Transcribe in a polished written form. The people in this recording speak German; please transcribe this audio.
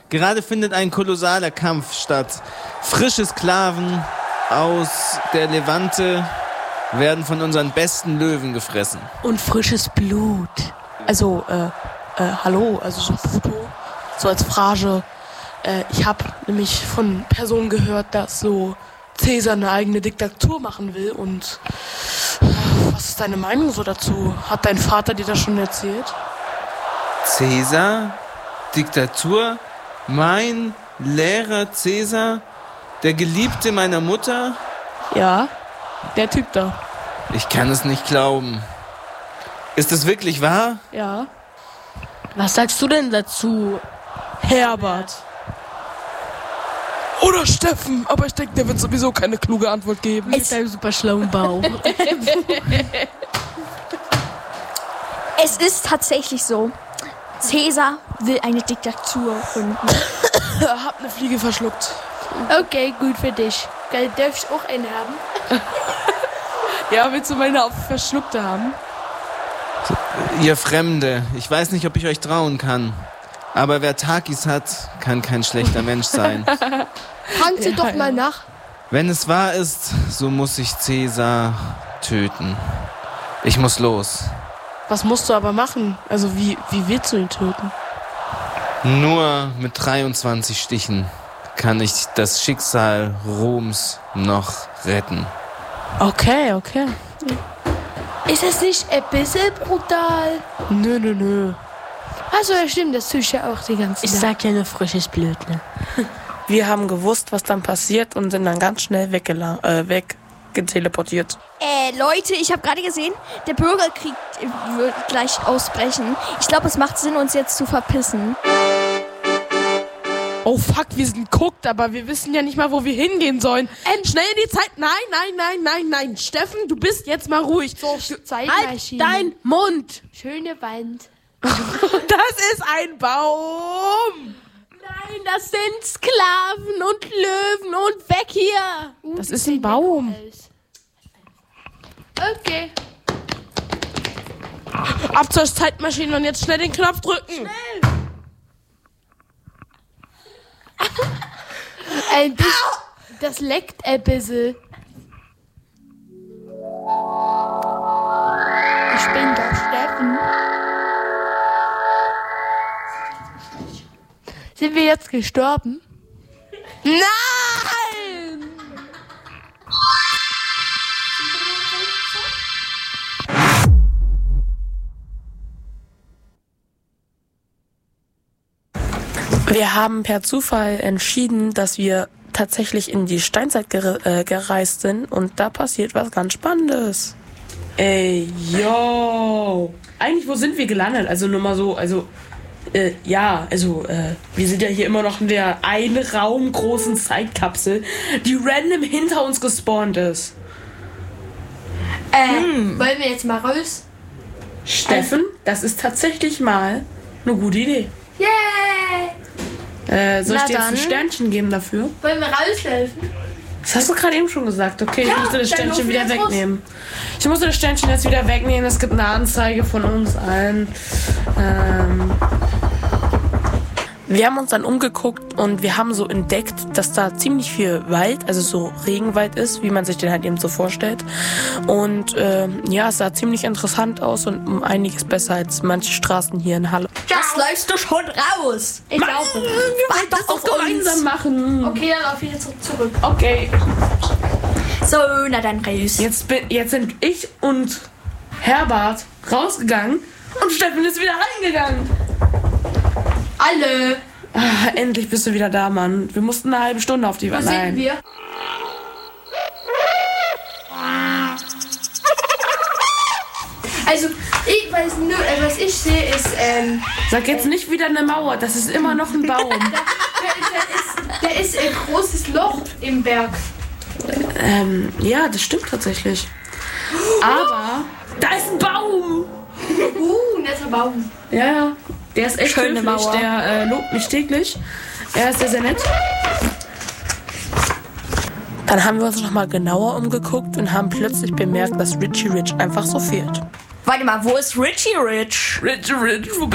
Gerade findet ein kolossaler Kampf statt. Frische Sklaven aus der Levante werden von unseren besten Löwen gefressen. Und frisches Blut. Also, hallo, also so Pluto, so als Phrase. Ich habe nämlich von Personen gehört, dass so Cäsar eine eigene Diktatur machen will. Und was ist deine Meinung so dazu? Hat dein Vater dir das schon erzählt? Cäsar? Diktatur? Mein Lehrer Cäsar? Der Geliebte meiner Mutter? Ja, der Typ da. Ich kann es nicht glauben. Ist es wirklich wahr? Ja. Was sagst du denn dazu, Herbert. Oder Steffen, aber ich denke, der wird sowieso keine kluge Antwort geben. mit deinem super schlauen Bauch? Es ist tatsächlich so. Cäsar will eine Diktatur gründen. Hab eine Fliege verschluckt. Okay, gut für dich. Darf ich auch einen haben? Ja, willst du meine auf Verschluckte haben? Ihr Fremde, ich weiß nicht, ob ich euch trauen kann. Aber wer Takis hat, kann kein schlechter Mensch sein. Fragt sie doch mal nach. Wenn es wahr ist, so muss ich Cäsar töten. Ich muss los. Was musst du aber machen? Also wie willst du ihn töten? Nur mit 23 Stichen kann ich das Schicksal Roms noch retten. Okay. Ist das nicht ein bisschen brutal? Nö. Also, ja, stimmt, das tue ich ja auch die ganze Zeit. Ich sag ja nur frisches Blut, ne? Wir haben gewusst, was dann passiert und sind dann ganz schnell weggeteleportiert. Leute, ich habe gerade gesehen, der Bürgerkrieg wird gleich ausbrechen. Ich glaube, es macht Sinn, uns jetzt zu verpissen. Oh fuck, wir sind guckt, aber wir wissen ja nicht mal, wo wir hingehen sollen. Schnell in die Zeit. Nein. Steffen, du bist jetzt mal ruhig. So, Zeitmaschine. Halt dein Mund. Schöne Wand. Das ist ein Baum. Nein, das sind Sklaven und Löwen und weg hier. Das ist ein Baum. Okay. Ab zur Zeitmaschine und jetzt schnell den Knopf drücken. Schnell. Ein bisschen. Das leckt ein bisschen. Ich bin der Steffen. Sind wir jetzt gestorben? Nein! Wir haben per Zufall entschieden, dass wir tatsächlich in die Steinzeit gereist sind und da passiert was ganz Spannendes. Ey, yo! Eigentlich, wo sind wir gelandet? Also nur mal so, wir sind ja hier immer noch in der einraumgroßen Zeitkapsel, die random hinter uns gespawnt ist. Wollen wir jetzt mal raus? Steffen, das ist tatsächlich mal eine gute Idee. Yay! Soll ich Na dir jetzt ein dann. Sternchen geben dafür? Wollen wir raushelfen? Das hast du gerade eben schon gesagt. Okay, ich Ja, musste das dann Sternchen rufen wir wieder jetzt raus. wegnehmen. Ich musste das Sternchen jetzt wieder wegnehmen. Es gibt eine Anzeige von uns allen. Wir haben uns dann umgeguckt und wir haben so entdeckt, dass da ziemlich viel Wald, also so Regenwald ist, wie man sich den halt eben so vorstellt. Und es sah ziemlich interessant aus und um einiges besser als manche Straßen hier in Halle. Das läufst du schon raus. Ich laufe. Wir wollen das doch gemeinsam machen. Okay, dann laufe ich jetzt zurück. Okay. So, na dann raus. Jetzt sind ich und Herbert rausgegangen und Steffen ist wieder reingegangen. Alle. Endlich bist du wieder da, Mann. Wir mussten eine halbe Stunde auf die Wo sind wir? Also, ich weiß nur, was ich sehe, ist, Sag jetzt nicht wieder eine Mauer, das ist immer noch ein Baum. da ist ein großes Loch im Berg. Ja, das stimmt tatsächlich. Aber da ist ein Baum. Ein netter Baum. Ja, der ist echt Schöne höflich. Mauer. Der lobt mich täglich. Er ist sehr, sehr nett. Dann haben wir uns nochmal genauer umgeguckt und haben plötzlich bemerkt, dass Richie Rich einfach so fehlt. Warte mal, wo ist Richie Rich? Richie Rich, wo bist